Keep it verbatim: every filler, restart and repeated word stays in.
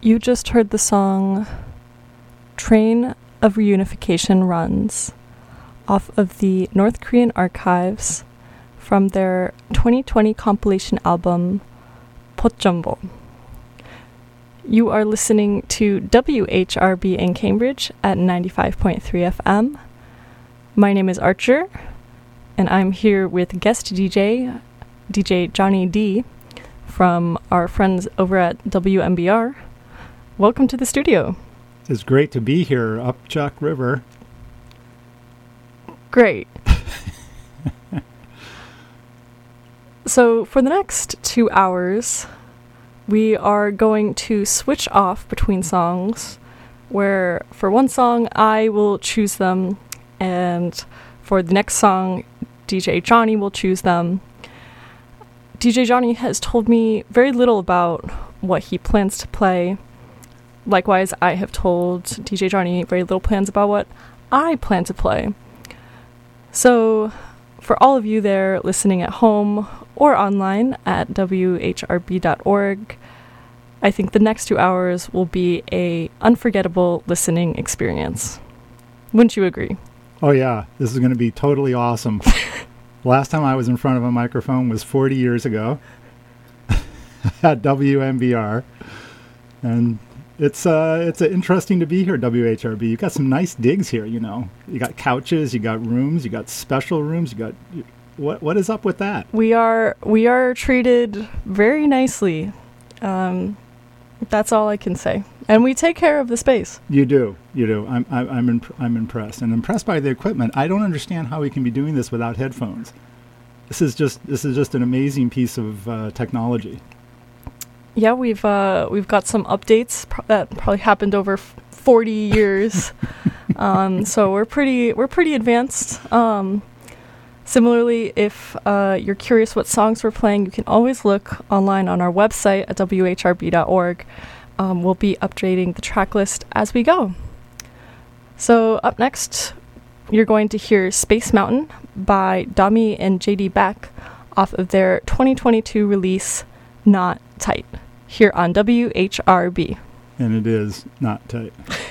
You just heard the song Train of Reunification Runs off of the North Korean Archives from their twenty twenty compilation album Potjombo. You are listening to W H R B in Cambridge at ninety-five point three F M. My name is Archer, and I'm here with guest D J, D J Johnny D, from our friends over at W M B R. Welcome to the studio. It's great to be here up Chalk River. Great. So for the next two hours, we are going to switch off between songs, where for one song, I will choose them, and for the next song, D J Johnny will choose them. D J Johnny has told me very little about what he plans to play. Likewise, I have told D J Johnny very little plans about what I plan to play. So, for all of you there listening at home or online at W H R B dot org, I think the next two hours will be a unforgettable listening experience. Wouldn't you agree? Oh yeah, this is going to be totally awesome. Last time I was in front of a microphone was forty years ago at W M B R, and it's uh it's uh, interesting to be here at W H R B. You got some nice digs here, you know. You got couches, you got rooms, you got special rooms, you got what what is up with that? We are we are treated very nicely. Um, that's all I can say. And we take care of the space. You do, you do. I'm I'm I'm, imp- I'm impressed, and impressed by the equipment. I don't understand how we can be doing this without headphones. This is just this is just an amazing piece of uh, technology. Yeah, we've uh, we've got some updates pro- that probably happened over f- forty years, um, so we're pretty we're pretty advanced. Um, similarly, if uh, you're curious what songs we're playing, you can always look online on our website at W H R B dot org. Um, we'll be updating the track list as we go. So up next, you're going to hear Space Mountain by Dami and J D Beck off of their twenty twenty-two release, Not Tight, here on W H R B. And it is not tight.